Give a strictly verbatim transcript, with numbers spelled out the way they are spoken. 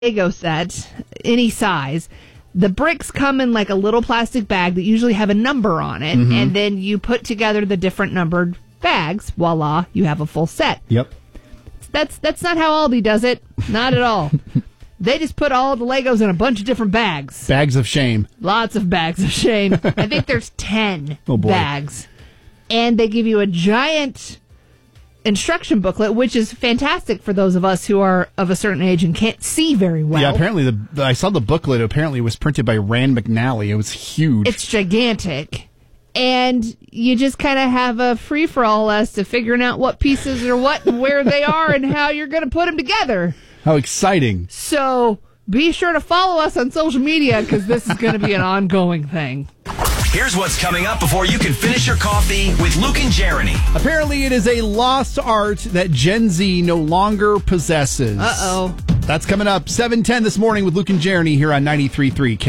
Lego set, any size. The bricks come in like a little plastic bag that usually have a number on it, mm-hmm. and then you put together the different numbered bags. Voila, you have a full set. Yep. That's that's not how Aldi does it. Not at all. They just put all the Legos in a bunch of different bags. Bags of shame. Lots of bags of shame. I think there's ten oh boy. bags. And they give you a giant instruction booklet, which is fantastic for those of us who are of a certain age and can't see very well. Yeah, apparently the I saw the booklet. Apparently it was printed by Rand McNally. It was huge. It's gigantic. And you just kind of have a free-for-all as to figuring out what pieces are what and where they are and how you're going to put them together. How exciting. So be sure to follow us on social media because this is going to be an ongoing thing. Here's what's coming up before you can finish your coffee with Luke and Jeremy. Apparently it is a lost art that Gen Z no longer possesses. Uh-oh. That's coming up seven ten this morning with Luke and Jeremy here on ninety-three point three K.